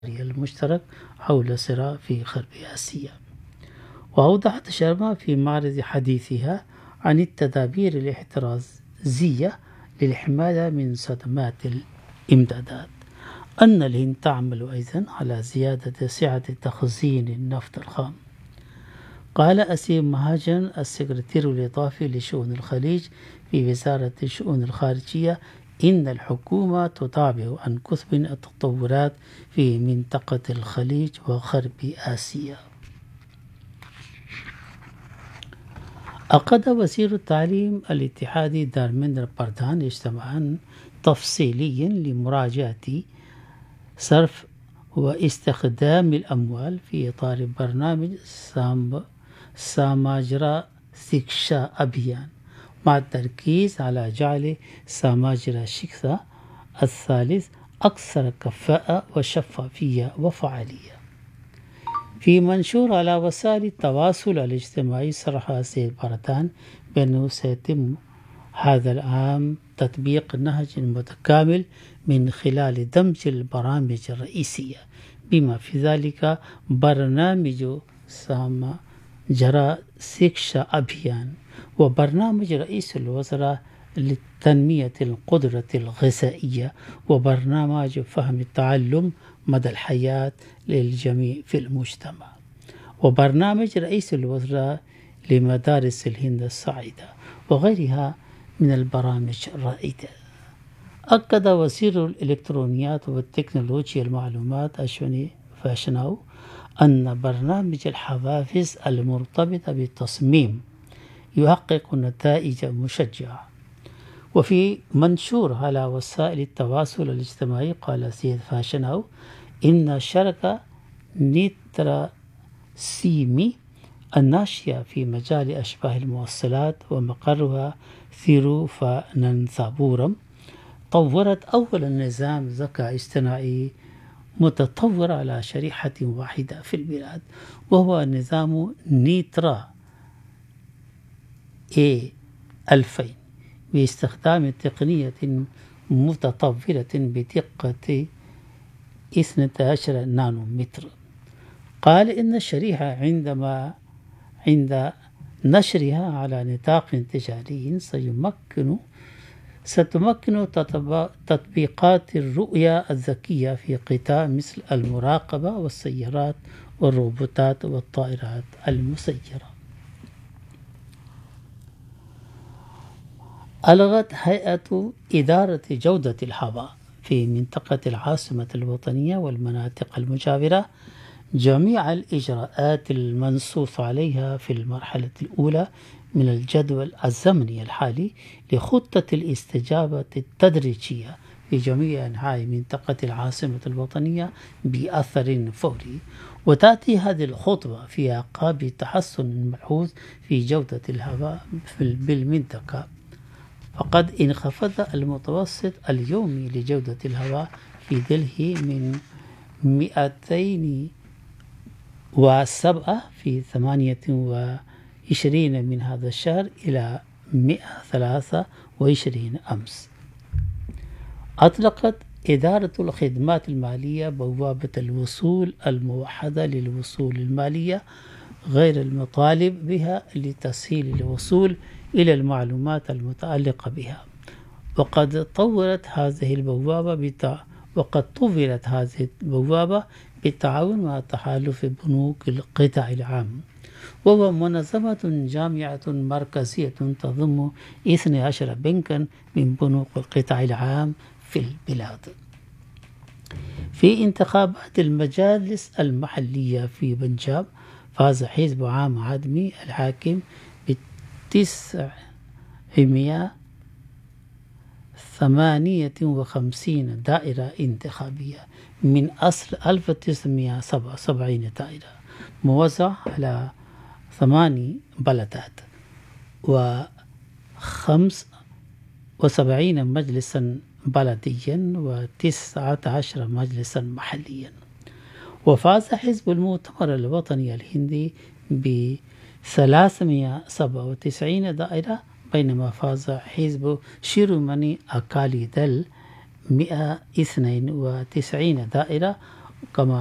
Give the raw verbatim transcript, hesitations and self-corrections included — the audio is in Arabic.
المشترك حول صراع في غرب آسيا. وأوضحت شرما في معرض حديثها عن التدابير الاحترازية للحماية من صدمات الإمدادات أن الهند تعمل أيضا على زيادة سعة تخزين النفط الخام. قال أسيم مهاجن السكرتير الإضافي لشؤون الخليج في وزارة الشؤون الخارجية إن الحكومة تتابع عن كثب التطورات في منطقة الخليج وغرب آسيا. عقد وزير التعليم الاتحادي دارمندر بردان اجتماعا تفصيليا لمراجعة صرف واستخدام الأموال في إطار برنامج سام ساماجرا سيكشا أبيان، مع التركيز على جعل ساماجرا شيكسا الثالث أكثر كفاءة وشفافية وفعالية. في منشور على وسائل التواصل الاجتماعي صرح سيد بردان بأنه سيتم هذا العام تطبيق نهج متكامل من خلال دمج البرامج الرئيسية بما في ذلك برنامج ساماجرا سيكشا أبيان وبرنامج رئيس الوزراء لتنمية القدرة الغذائية وبرنامج فهم التعلم مدى الحياة للجميع في المجتمع وبرنامج رئيس الوزراء لمدارس الهند الصاعدة وغيرها من البرامج الرائدة. أكد وزير الإلكترونيات والتكنولوجيا المعلومات أشوني فاشناو أن برنامج الحوافز المرتبطة بالتصميم يحقق نتائج مشجعة. وفي منشور على وسائل التواصل الاجتماعي قال سيد فاشناو إن شركة نيترا سيمي الناشئة في مجال أشباه الموصلات ومقرها ثيروفاننثابورم طورت أول نظام ذكاء اصطناعي متطور على شريحة واحدة في البلاد وهو نظام نيترا إيه ألفين باستخدام تقنية متطورة بدقة اثني عشر نانومتر. قال إن الشريحة عندما عند نشرها على نطاق تجاري سيمكن ستمكن تطبيقات الرؤية الذكية في قطاع مثل المراقبة والسيارات والروبوتات والطائرات المسيرة. ألغت هيئة إدارة جودة الهواء في منطقة العاصمة الوطنية والمناطق المجاورة جميع الإجراءات المنصوص عليها في المرحلة الأولى من الجدول الزمني الحالي لخطة الاستجابة التدريجية في جميع أنحاء منطقة العاصمة الوطنية بأثر فوري. وتأتي هذه الخطوة في أعقاب تحسن ملحوظ في جودة الهواء بالمنطقة، فقد انخفض المتوسط اليومي لجودة الهواء في دلهي من مئتين وسبعة في ثمانية وعشرين من هذا الشهر إلى مئة وثلاثة وعشرين أمس. أطلقت إدارة الخدمات المالية بوابة الوصول الموحدة للوصول المالية غير المطالب بها لتسهيل الوصول إلى المعلومات المتعلقة بها. وقد طورت هذه البوابة بتع... وقد طورت هذه البوابة بالتعاون مع تحالف بنوك القطاع العام، وهو منظمة جامعة مركزية تضم اثني عشر بنكا من بنوك القطاع العام في البلاد. في انتخابات المجالس المحلية في بنجاب فاز حزب عام عدمي الحاكم بتسعمئة وثمانية وخمسين دائرة انتخابية من أصل ألف وتسعمئة وسبعة وسبعين دائرة موزعة على ثماني بلدات وخمس وسبعين مجلسا بلديا وتسعة عشر مجلسا محليا. وفاز حزب المؤتمر الوطني الهندي ب ثلاثمئة وسبعة وتسعين دائرة، بينما فاز حزب شيروماني أكالي دل مئة واثنين وتسعين دائرة كما